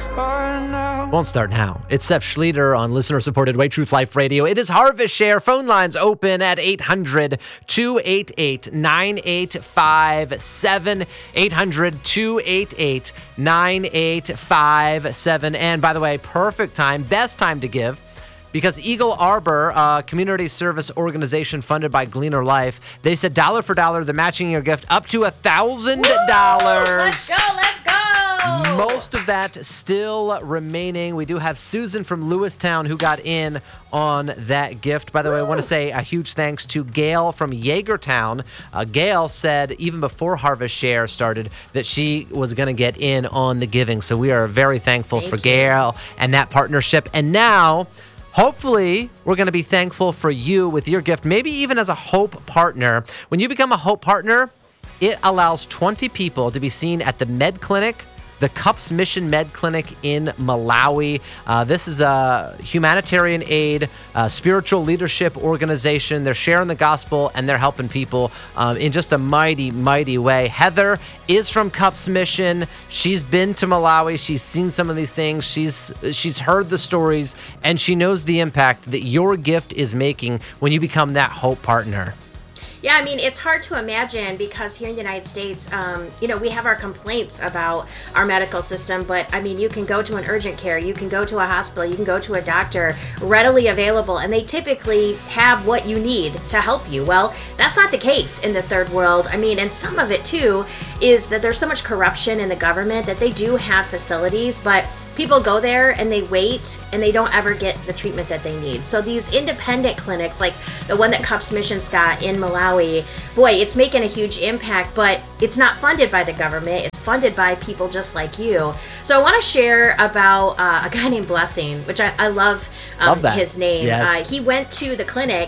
Won't start now. It's Seth Schlueter on listener-supported Way Truth Life Radio. It is Harvest Share. Phone lines open at 800-288-9857. 800-288-9857. And by the way, perfect time, best time to give, because Eagle Arbor, a community service organization funded by Gleaner Life, they said dollar for dollar, they're matching your gift up to $1,000. Let's go, let's go. Most of that still remaining. We do have Susan from Lewistown who got in on that gift. By the way, I want to say a huge thanks to Gail from Yeagertown. Gail said even before Harvest Share started that she was going to get in on the giving. So we are very thankful for Gail and that partnership. And now, hopefully, we're going to be thankful for you with your gift, maybe even as a Hope Partner. When you become a Hope Partner, it allows 20 people to be seen at the Med Clinic, the CUPS Mission Med Clinic in Malawi. This is a humanitarian aid, spiritual leadership organization. They're sharing the gospel and they're helping people in just a mighty, mighty way. Heather is from CUPS Mission. She's been to Malawi. She's seen some of these things. She's heard the stories, and she knows the impact that your gift is making when you become that Hope Partner. Yeah, I mean, it's hard to imagine because here in the United States, we have our complaints about our medical system, but I mean, you can go to an urgent care, you can go to a hospital, you can go to a doctor, readily available, and they typically have what you need to help you. Well, that's not the case in the third world. I mean, and some of it too is that there's so much corruption in the government that they do have facilities, but people go there and they wait and they don't ever get the treatment that they need. So these independent clinics, like the one that CUPS Mission's got in Malawi, boy, it's making a huge impact, but it's not funded by the government. It's funded by people just like you. So I want to share about a guy named Blessing, which I love his name. Yes. He went to the clinic,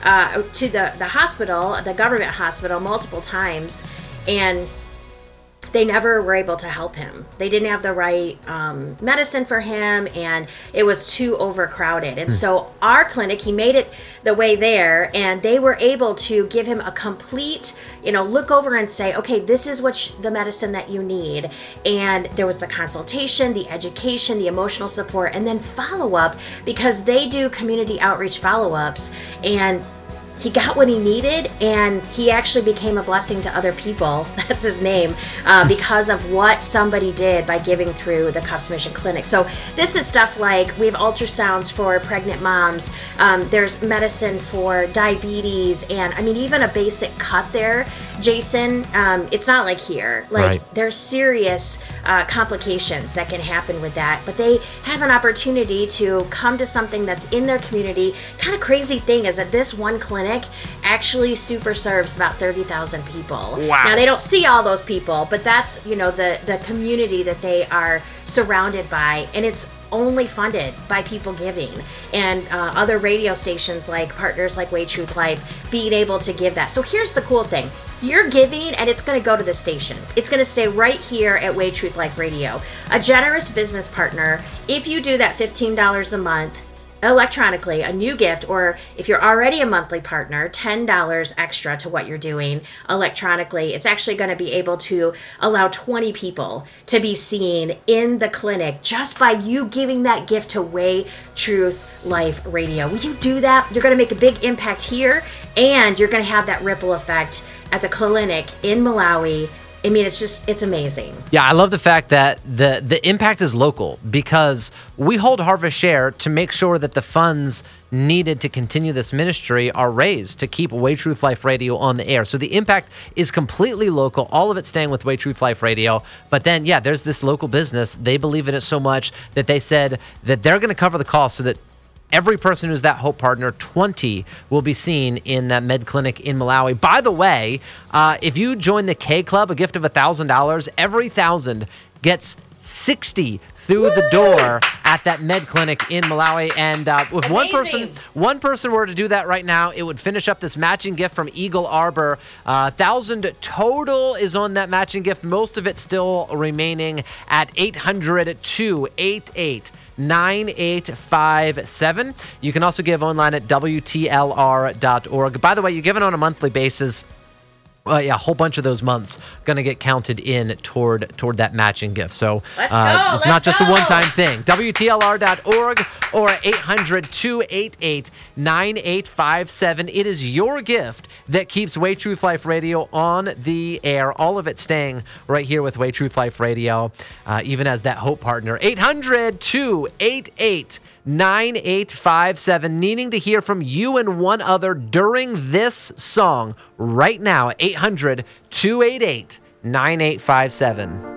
to the hospital, the government hospital, multiple times, and they never were able to help him. They didn't have the right medicine for him, and it was too overcrowded. And so our clinic, he made it the way there, and they were able to give him a complete, look over and say, okay, this is the medicine that you need. And there was the consultation, the education, the emotional support, and then follow-up, because they do community outreach follow-ups. And he got what he needed, and he actually became a blessing to other people. That's his name, because of what somebody did by giving through the CUPS Mission Clinic. So this is stuff like we have ultrasounds for pregnant moms. There's medicine for diabetes, and I mean, even a basic cut there, Jason, it's not like here. Like, there's serious complications that can happen with that, but they have an opportunity to come to something that's in their community. Kind of crazy thing is that this one clinic actually super serves about 30,000 people. Wow. Now, they don't see all those people, but that's, the community that they are surrounded by, and it's only funded by people giving, and other radio stations like partners like Way Truth Life being able to give that. So here's the cool thing. You're giving, and it's going to go to the station. It's going to stay right here at Way Truth Life Radio. A generous business partner, if you do that $15 a month, electronically, a new gift, or if you're already a monthly partner, $10 extra to what you're doing electronically, it's actually going to be able to allow 20 people to be seen in the clinic just by you giving that gift to Way Truth Life Radio. When you do that, you're going to make a big impact here, and you're going to have that ripple effect at the clinic in Malawi. I mean, it's amazing. Yeah, I love the fact that the impact is local, because we hold Harvest Share to make sure that the funds needed to continue this ministry are raised to keep Way Truth Life Radio on the air. So the impact is completely local, all of it staying with Way Truth Life Radio. But then, there's this local business. They believe in it so much that they said that they're going to cover the cost so that every person who's that Hope Partner, 20 will be seen in that med clinic in Malawi. By the way, if you join the K Club, a gift of $1,000, every 1,000 gets 60 through the door at that med clinic in Malawi. And if one person were to do that right now, it would finish up this matching gift from Eagle Arbor. 1,000 total is on that matching gift. Most of it still remaining at 800-288-9857. You can also give online at WTLR.org. By the way, you're giving on a monthly basis. a whole bunch of those months going to get counted in toward that matching gift. So Let's not just go. a one-time thing. WTLR.org or 800-288-9857. It is your gift that keeps Way Truth Life Radio on the air. All of it staying right here with Way Truth Life Radio, even as that hope partner. 800-288-9857. Needing to hear from you and one other during this song right now. 800-288-9857.